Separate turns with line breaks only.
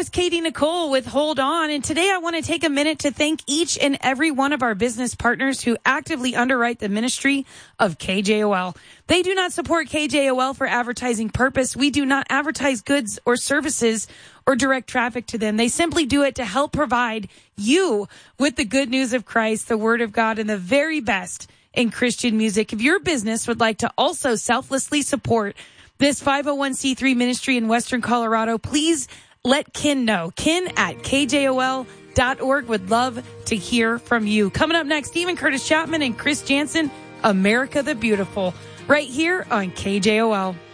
was Katie Nicole with Hold On. And today I want to take a minute to thank each and every one of our business partners who actively underwrite the ministry of KJOL. They do not support KJOL for advertising purpose. We do not advertise goods or services or direct traffic to them. They simply do it to help provide you with the good news of Christ, the Word of God, and the very best in Christian music. If your business would like to also selflessly support this 501c3 ministry in Western Colorado, please let Ken know. Ken at KJOL.org would love to hear from you. Coming up next, Stephen Curtis Chapman and Chris Jansen, America the Beautiful, right here on KJOL.